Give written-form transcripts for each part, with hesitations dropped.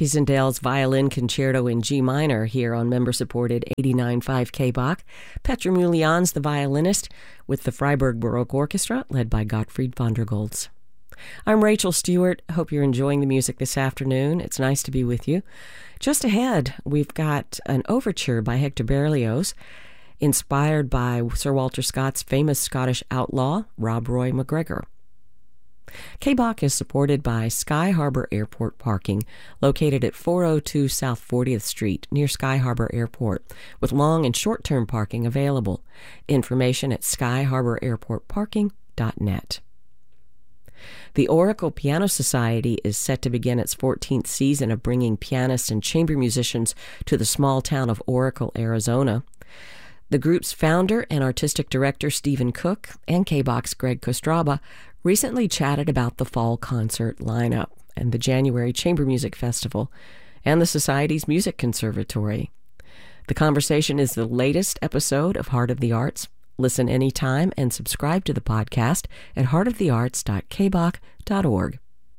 Pisendale's Violin Concerto in G minor here on member-supported 89.5 KBach. Petra Mulian's the violinist with the Freiburg Baroque Orchestra, led by Gottfried von der Goltz. I'm Rachel Stewart. Hope you're enjoying the music this afternoon. It's nice to be with you. Just ahead, we've got an overture by Hector Berlioz, inspired by Sir Walter Scott's famous Scottish outlaw, Rob Roy McGregor. KBach is supported by Sky Harbor Airport Parking, located at 402 South 40th Street near Sky Harbor Airport, with long and short-term parking available. Information at skyharbor-airport-parking.net. The Oracle Piano Society is set to begin its 14th season of bringing pianists and chamber musicians to the small town of Oracle, Arizona. The group's founder and artistic director, Stephen Cook, and KBach's Greg Kostraba recently chatted about the fall concert lineup and the January Chamber Music Festival and the Society's Music Conservatory. The conversation is the latest episode of Heart of the Arts. Listen anytime and subscribe to the podcast at heartofthearts.kbach.org.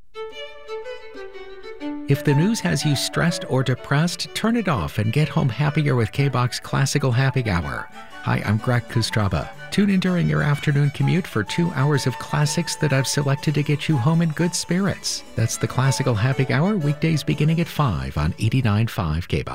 If the news has you stressed or depressed, turn it off and get home happier with KBach's Classical Happy Hour. Hi, I'm Greg Kostraba. Tune in during your afternoon commute for 2 hours of classics that I've selected to get you home in good spirits. That's the Classical Happy Hour, weekdays beginning at 5 on 89.5 KBach.